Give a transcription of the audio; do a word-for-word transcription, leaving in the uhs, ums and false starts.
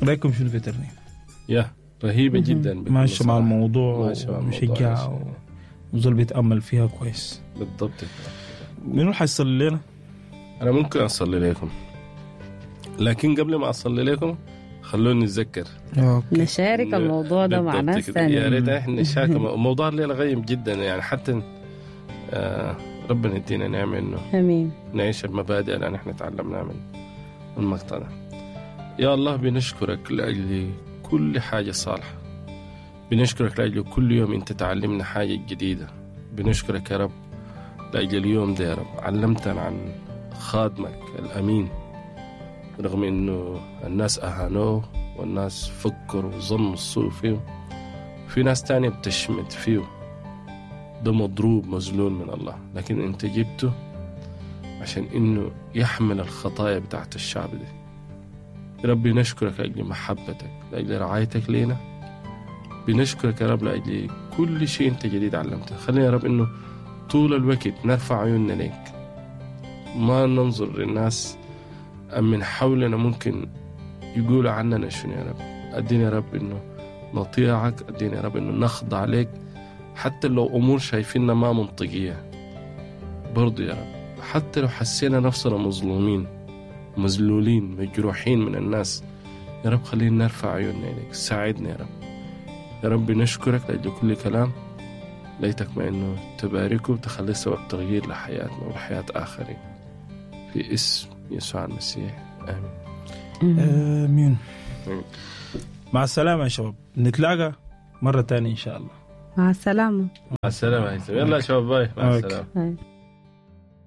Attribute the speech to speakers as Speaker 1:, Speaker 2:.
Speaker 1: رايكم شنو في ترنيم؟
Speaker 2: يا رهيبة جدا،
Speaker 1: ماشي مع الموضوع ومشجع وزول بيتأمل فيها كويس.
Speaker 2: بالضبط.
Speaker 1: منو حيصلي لنا؟
Speaker 2: أنا ممكن أصلي لكم، لكن قبل ما أصلي لكم خلوني نتذكر
Speaker 3: نشارك الموضوع ده مع ناس ثانية.
Speaker 2: يا ريت احنا نشارك موضوع الليلة غيم جدا يعني، حتى آه ربنا يدينا نعمة إنه
Speaker 3: آمين
Speaker 2: نعيش المبادئ اللي نحن تعلمناها من المقطع ده. يا الله بنشكرك لأجل كل حاجة صالحة، بنشكرك لأجل كل يوم أنت تعلمنا حاجة جديدة. بنشكرك يا رب لأجل اليوم ده يا رب علمتنا عن خادمك الأمين، رغم إنه الناس أهانوه والناس فكروا وظنوا السوء فيه، في ناس تانية بتشمت فيه، ده مضروب مذلول من الله، لكن أنت جبته عشان إنه يحمل الخطايا بتاعت الشعب ده. ربي نشكرك لأجل محبتك، لأجل رعايتك لينا. بنشكرك يا رب لأجل كل شيء أنت جديد علمته. خلينا يا رب إنه طول الوقت نرفع عيوننا ليك، ما ننظر للناس من حولنا ممكن يقولوا عننا شنو. يا رب أدينا يا رب إنه نطيعك، أدينا يا رب إنه نخضع عليك، حتى لو أمور شايفيننا ما منطقية برضو يا رب، حتى لو حسينا نفسنا مظلومين مذلولين مجروحين من الناس، يا رب خلينا نرفع عيوننا إليك. ساعدنا يا رب. يا رب نشكرك لأجل كل كلام، ليتك ما إنه تباركه وتخلي سبب تغيير لحياتنا ولحياة آخرين، في اسم يسوع المسيح آمين.
Speaker 1: آمين. مع السلامة يا شباب، نتلاقى مرة تانية إن شاء الله.
Speaker 3: مع السلامة.
Speaker 2: مع السلامة. يلا يا شباب، باي. مع السلامة.